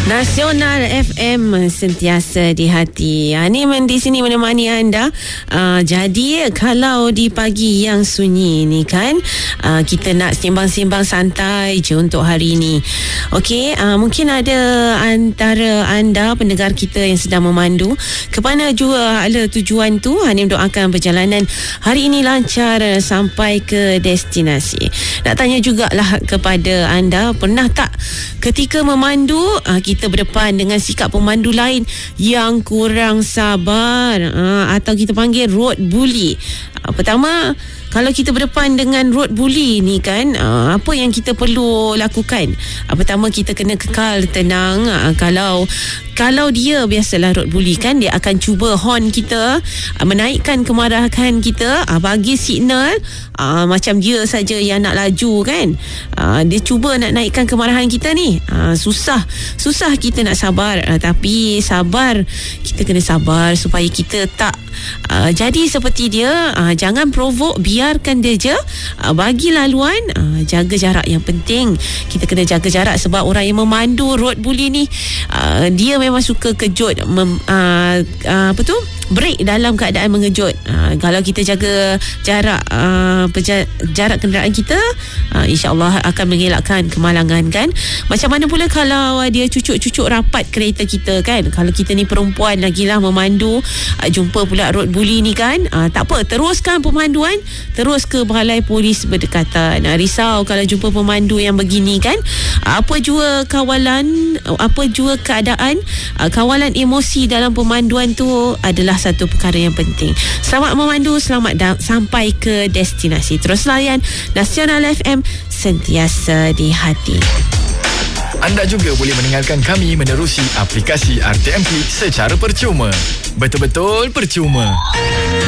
Nasional FM sentiasa di hati. Ini di sini menemani anda. Jadi kalau di pagi yang sunyi ni kan, kita nak sembang-sembang santai je untuk hari ini. Okey, mungkin ada antara anda pendengar kita yang sedang memandu ke mana jua ala tujuan tu. Hanim doakan perjalanan hari ini lancar sampai ke destinasi. Nak tanya jugalah kepada anda, pernah tak ketika memandu kita berdepan dengan sikap pemandu lain yang kurang sabar, atau kita panggil road bully? Pertama, kalau kita berdepan dengan road bully ni kan, apa yang kita perlu lakukan? Pertama, kita kena kekal tenang. Kalau dia, biasalah road bully kan, dia akan cuba horn kita, menaikkan kemarahan kita, bagi signal, macam dia saja yang nak laju kan. Dia cuba nak naikkan kemarahan kita ni. Susah kita nak sabar, tapi sabar, kita kena sabar supaya kita tak jadi seperti dia. Jangan provoke, biarkan dia je, bagi laluan, jaga jarak. Yang penting kita kena jaga jarak, sebab orang yang memandu road bully ni, dia memang suka kejut, break dalam keadaan mengejut. Kalau kita jaga jarak, jarak kenderaan kita, insyaAllah akan mengelakkan kemalangan kan. Macam mana pula kalau dia cucuk rapat kereta kita kan. Kalau kita ni perempuan lagilah memandu, jumpa pula road bully ni kan, tak apa, teruskan pemanduan, terus ke balai polis berdekatan. Risau kalau jumpa pemandu yang begini kan. Apa jua kawalan, apa jua keadaan, kawalan emosi dalam pemanduan tu adalah satu perkara yang penting. Selamat memandu, selamat sampai ke destinasi. Terus layan Nasional FM, sentiasa di hati. Anda juga boleh mendengarkan kami menerusi aplikasi RTMP secara percuma. Betul-betul percuma.